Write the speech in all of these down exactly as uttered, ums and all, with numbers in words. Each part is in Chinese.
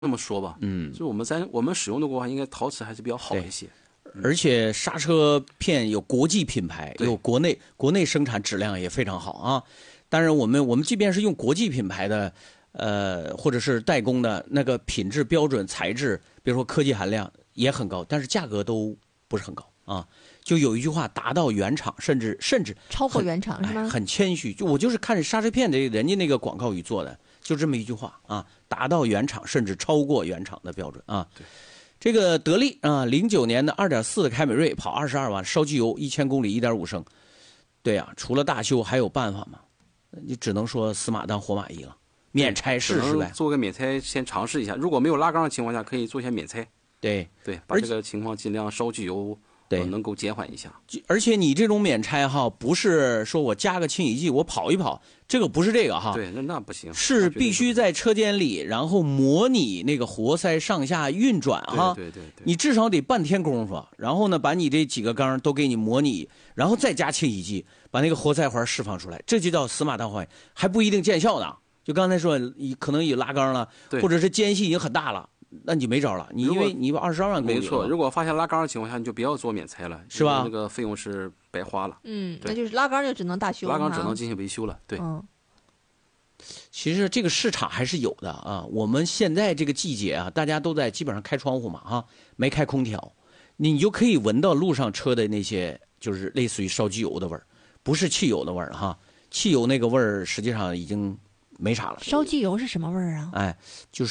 这么说吧，嗯，就我们在我们使用的话，应该陶瓷还是比较好一些。 而且刹车片有国际品牌，有国内国内生产质量也非常好啊。当然，我们我们即便是用国际品牌的，呃，或者是代工的那个品质标准、材质，比如说科技含量也很高，但是价格都不是很高啊。就有一句话，达到原厂，甚至甚至超过原厂是吗？ 哎、很谦虚，就我就是看刹车片的人家那个广告语做的，就这么一句话啊，达到原厂，甚至超过原厂的标准啊。 对。 这个德利啊，零九年的二点四的凯美瑞跑二十二万，烧机油一千公里一点五升。对呀、啊，除了大修还有办法吗？你只能说死马当活马医了，免拆试试呗。 做个免拆先尝试一下，如果没有拉缸的情况下，可以做一下免拆。 对对，把这个情况尽量烧机油。对、呃，能够减缓一下。 而且你这种免拆哈，不是说我加个清洗剂我跑一跑，这个不是这个哈。 对，那那不行。 是必须在车间里，然后模拟那个活塞上下运转哈。 对对 对, 对。 你至少得半天功夫，然后呢，把你这几个缸都给你模拟，然后再加清洗剂，把那个活塞环释放出来，这就叫死马当活马医，还不一定见效呢。就刚才说，可能有拉缸了，或者是间隙已经很大了。那你没招了，你因为你二十二万公里， 没错。如果发现拉缸的情况下，你就不要做免拆了， 是吧？ 那个费用是白花了。 嗯，那就是拉缸就只能大修， 拉缸只能进行维修了。对。 嗯。 其实这个市场还是有的啊。我们现在这个季节啊，大家都在基本上开窗户嘛，哈，没开空调，你就可以闻到路上车的那些就是类似于烧机油的味儿，不是汽油的味儿哈。汽油那个味儿实际上已经没啥了。 烧机油是什么味儿啊？ 哎，就是。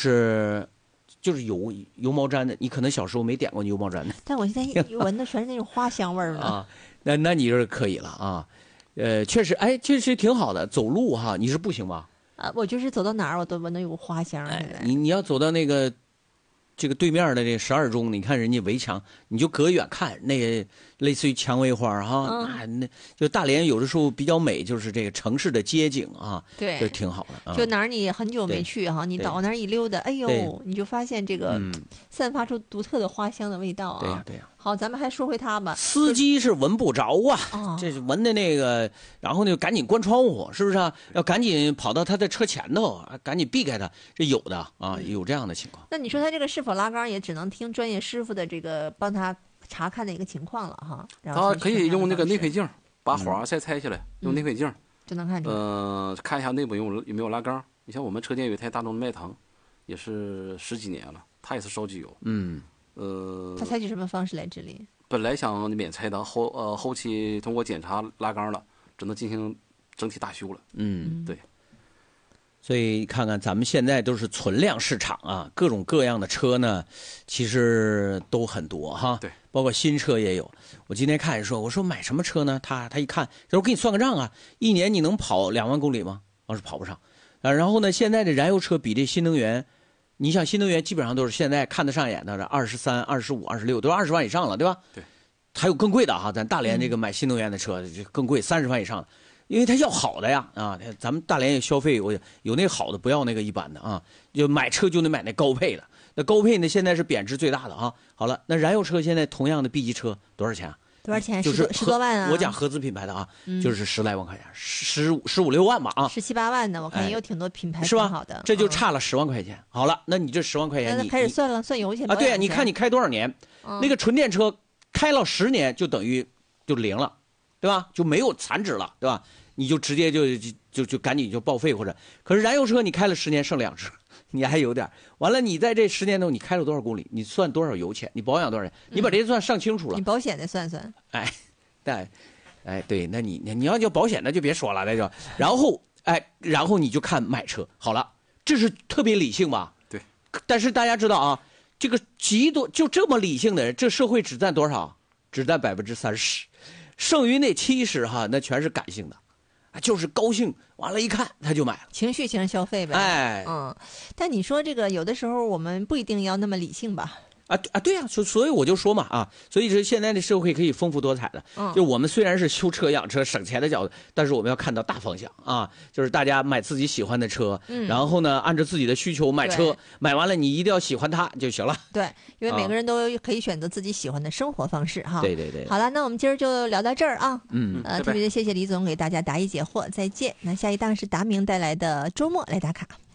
就是油油毛毡的，你可能小时候没点过油毛毡的， 但我现在闻的全是那种花香味儿呢。 啊，那那你是可以了啊，呃，确实，哎，确实挺好的。走路哈，你是步行吧？ 啊，我就是走到哪儿我都闻到有花香。 哎，你你要走到那个这个对面的这十二中，你看人家围墙，你就隔远看，那个类似于蔷薇花哈， 嗯、 那那就大连有的时候比较美，就是这个城市的街景啊， 对， 就挺好的。 就哪儿你很久没去哈，你到那儿一溜达，哎呦，你就发现这个散发出独特的花香的味道啊。 对呀，对呀。 好，咱们还说回他吧。 司机是闻不着啊， 哦、 这是闻的那个，然后呢赶紧关窗户，是不是啊？要赶紧跑到他的车前头，赶紧避开他。这有的啊，有这样的情况。 那你说他这个是否拉缸，也只能听专业师傅的这个帮他查看的一个情况了哈。 他可以用那个内窥镜把火塞拆下来，嗯、用内窥镜就能看出来。 呃，看一下内部有有没有拉缸。你像我们车间有一台大众迈腾，也是十几年了，它也是烧机油。 嗯。 呃， 他采取什么方式来治理？ 本来想免拆的，后呃后期通过检查拉缸了，只能进行整体大修了。 嗯， 对。 所以看看咱们现在都是存量市场啊，各种各样的车呢，其实都很多哈。 对， 包括新车也有。我今天看人说，我说买什么车呢？他他一看，他说给你算个账啊，一年你能跑两万公里吗？我说跑不上。啊，然后呢，现在的燃油车比这新能源。你想新能源基本上都是现在看得上眼的，二十三、二十五、二十六，都二十万以上了，对吧？ 对。 还有更贵的哈，咱大连这个买新能源的车就更贵，三十万以上的，因为它要好的呀啊！咱们大连也消费有有那个好的，不要那个一般的啊。就买车就得买那高配的，那高配呢现在是贬值最大的啊。好了，那燃油车现在同样的 B 级车多少钱啊？ 多少钱？ 就是十多万啊！ 我讲合资品牌的啊， 嗯、 就是十来万块钱，十五十五六万吧啊， 十七八万的，我看也有挺多品牌是吧？ 好的， 这就差了十万块钱。嗯、好了，那你这十万块钱， 那开始算了，算油钱啊？对啊，你看你开多少年， 嗯、 那个纯电车开了十年就等于就零了，对吧？就没有残值了，对吧？你就直接就就就就赶紧就报废或者，可是燃油车你开了十年剩两只。你还有点完了，你在这十年中你开了多少公里？你算多少油钱？你保养多少钱？你把这些算上清楚了。 嗯、你保险的算算。 哎，但，哎，对，那你你要叫保险那就别说了，那就然后哎，然后你就看买车好了，这是特别理性吧？ 对。 但是大家知道啊，这个极多就这么理性的人，这社会只占多少？只占百分之三十，剩余那七十哈，那全是感性的。就是高兴，完了，一看他就买了， 情绪型消费呗。 哎， 嗯，但你说这个有的时候我们不一定要那么理性吧？ 啊啊，对呀、啊，所所以我就说嘛啊，所以是现在的社会可以丰富多彩的。 嗯， 就我们虽然是修车养车省钱的角度，但是我们要看到大方向啊，就是大家买自己喜欢的车， 嗯， 然后呢，按照自己的需求买车，买完了你一定要喜欢它就行了。 对，因为每个人都可以选择自己喜欢的生活方式哈。 对对对。 好了，那我们今儿就聊到这儿啊。 嗯， 呃，特别谢谢李总给大家答疑解惑，再见。那下一档是达明带来的周末来打卡。